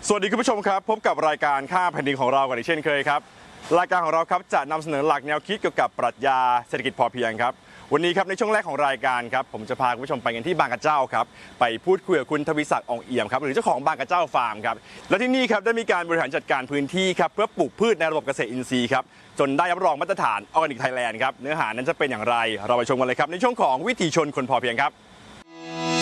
สวัสดีคุณผู้ชมครับพบกับรายการค่าแผ่นดินของเรากันอีกเช่นเคยครับรายการของเราครับจะนำเสนอหลักแนวคิดเกี่ยวกับปรัชญาเศรษฐกิจพอเพียงครับวันนี้ครับในช่วงแรกของรายการครับผมจะพาคุณผู้ชมไปกันที่บางกระเจ้าครับไปพูดคุยกับคุณทวีศักดิ์อ่องเอี่ยมครับหรือเจ้าของบางกระเจ้าฟาร์มครับและที่นี่ครับได้มีการบริหารจัดการพื้นที่ครับเพื่อปลูกพืชในระบบเกษตรอินทรีย์ครับจนได้รับรองมาตรฐานออร์แกนิกไทยแลนด์ครับเนื้อหานั้นจะเป็นอย่างไรเราไปชมกันเลยครับในช่วงของวิถีชนคนพอเพียงครับ